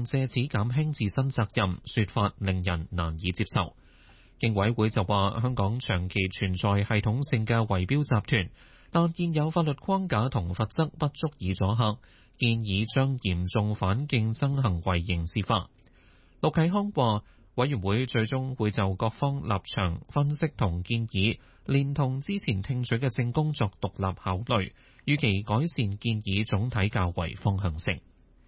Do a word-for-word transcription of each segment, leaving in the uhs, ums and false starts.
借此減輕自身責任，說法令人難以接受。競委會就話，香港長期存在系統性嘅圍標集團，但現有法律框架同罰則不足以阻嚇，建議將嚴重反競爭行為刑事化。陸啟康話，委員會最終會就各方立場分析同建議，連同之前聽取嘅證供作獨立考慮，預期改善建議總體較為方向性。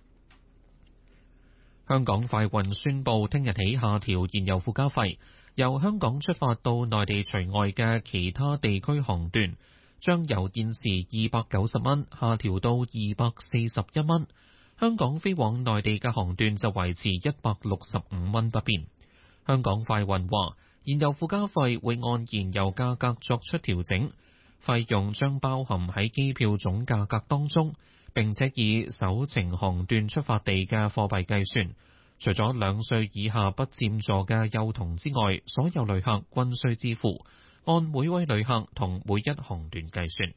香港快運宣布，聽日起下調燃油附加費，由香港出發到內地除外嘅其他地區航段，將由現時二百九十蚊下調到二百四十一蚊。香港飛往內地嘅航段就維持一百六十五蚊不變。香港快運話，燃油附加費會按燃油價格作出調整，費用將包含喺機票總價格當中，並且以首程航段出發地嘅貨幣計算。除咗兩歲以下不佔座嘅幼童之外，所有旅客均需支付，按每位旅客同每一航段計算。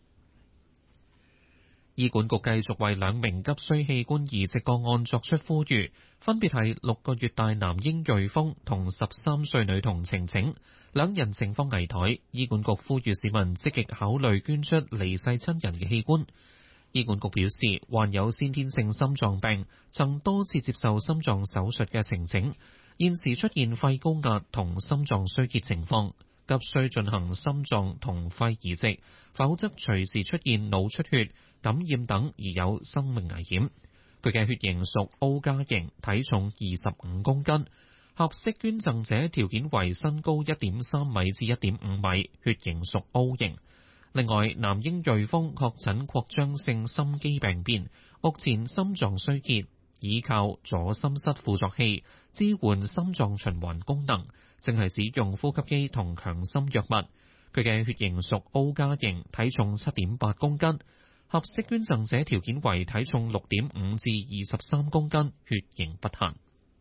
醫管局繼續為兩名急需器官移植個案作出呼籲，分別係六個月大男嬰瑞豐同十三歲女童晴晴，兩人情況危殆。醫管局呼籲市民積極考慮捐出離世親人嘅器官。醫管局表示，患有先天性心臟病、曾多次接受心臟手術嘅晴晴，現時出現肺高壓同心臟衰竭情況，急需進行心臟同肺移植，否則隨時出現腦出血、感染等而有生命危險。佢嘅血型屬 O 加型，體重二十五公斤，合適捐贈者條件為身高一點三米至一點五米，血型屬 O 型。另外，男嬰瑞豐確診擴張性心肌病變，目前心臟衰竭，倚靠左心室輔助器支援心臟循環功能，正係使用呼吸機同強心藥物。佢嘅血型屬 O 加型，體重七點八公斤。合適捐贈者條件為體重六點五至二十三公斤，血型不限。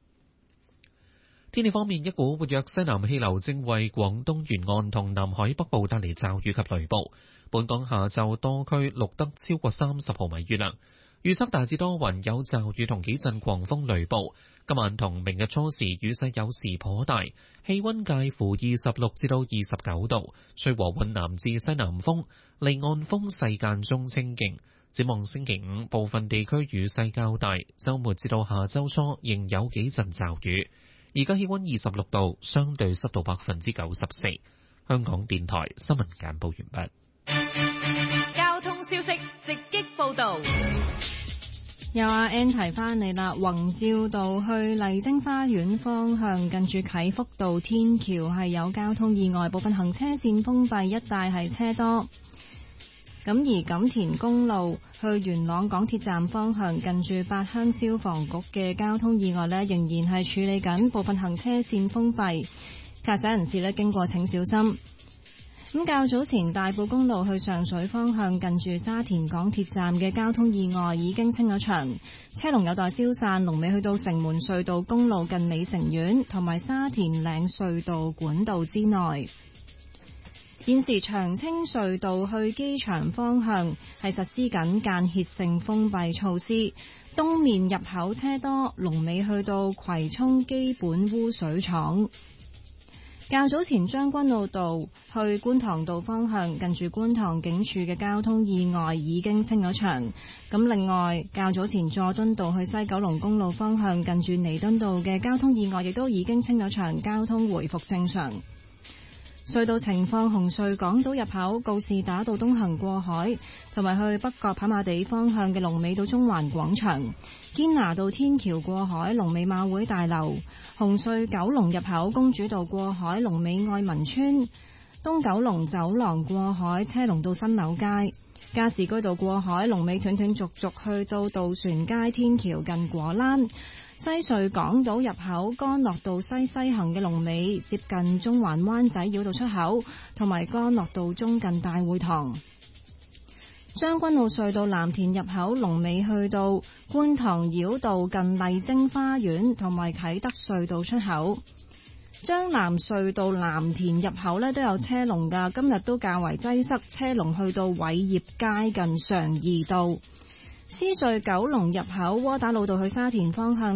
天氣方面，一股活躍西南氣流正為廣東沿岸同南海北部帶嚟驟雨及雷暴。本港下晝多區錄得超過三十毫米雨量，預測大致多雲，有驟雨同幾陣狂風雷暴。今晚同明日初時雨勢有時頗大，氣溫介乎二十六至到二十九度，吹和緩南至西南風，離岸風勢間中清勁。展望星期五，部分地區雨勢較大，週末至到下週初仍有幾陣驟雨。而家氣溫二十六度，相對濕度百分之九十四。香港電台新聞簡報完畢。交通消息直擊報道。 有阿 Ann 提翻你啦，宏照道去麗晶花園方向近住啟福道天橋係有交通意外，部分行車線封閉，一帶係車多。咁而錦田公路去元朗港鐵站方向近住八鄉消防局嘅交通意外呢，仍然係處理緊，部分行車線封閉，駕駛人士呢經過請小心。咁較早前大埔公路去上水方向近住沙田港鐵站嘅交通意外已經清咗場，車龍有待消散，龍尾去到城門隧道公路近美城苑同埋沙田嶺隧道管道之內。現時長青隧道去機場方向係實施緊間歇性封閉措施，東面入口車多，龍尾去到葵涌基本污水廠。較早前將軍澳道去觀塘道方向近住觀塘警署嘅交通意外已經清咗場。咁另外較早前佐敦道去西九龍公路方向近住彌敦道嘅交通意外亦都已經清咗場，交通回復正常。隧道情況，紅隧港島入口告士打道東行過海同埋去北角跑馬地方向嘅龍尾到中環廣場，堅拿道天橋過海龍尾馬會大樓，紅隧九龍入口公主道過海龍尾愛民村，東九龍走廊過海車龍到新樓街，加士居道過海龍尾斷斷續續去到渡船街天橋近果欄。西隧港島入口干諾道西西行嘅龍尾接近中環灣仔繞道出口，同埋干諾道中近大會堂。將軍澳隧道藍田入口龍尾去到觀塘繞道近麗晶花園，同埋啟德隧道出口。將藍隧道藍田入口呢都有車龍㗎，今日都較為擠塞，車龍去到偉業街近常怡道。獅隧九龍入口窩打老道去沙田方向